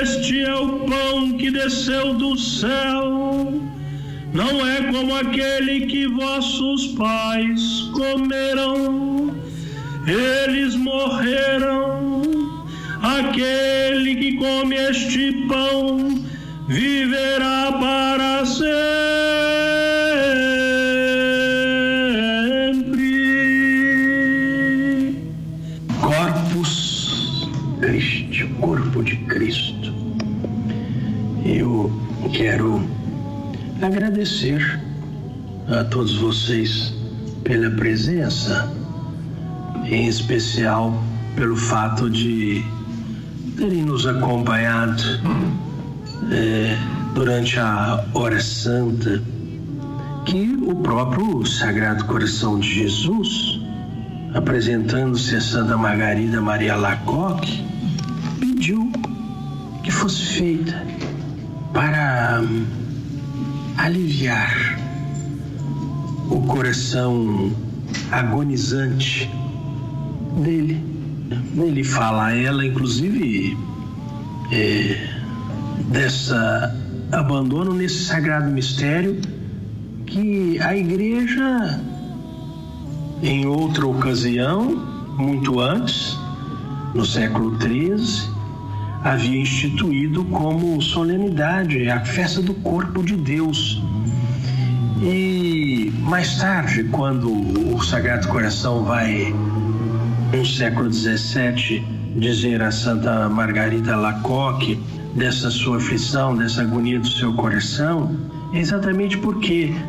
este é o pão que desceu do céu, não é como aquele que vossos pais comeram, eles morreram. Aquele que come este pão viverá para sempre. Corpus Christi, corpo de Cristo. Eu quero agradecer a todos vocês pela presença, em especial pelo fato de terem nos acompanhado durante a Hora Santa, que o próprio Sagrado Coração de Jesus, apresentando-se a Santa Margarida Maria Alacoque, pediu que fosse feita para aliviar o coração agonizante dele. Ele fala a ela, inclusive, dessa abandono nesse sagrado mistério que a Igreja, em outra ocasião, muito antes, no século XIII, havia instituído como solenidade a festa do corpo de Deus. E mais tarde, quando o Sagrado Coração vai, no século XVII, dizer a Santa Margarida Alacoque dessa sua aflição, dessa agonia do seu coração, é exatamente porque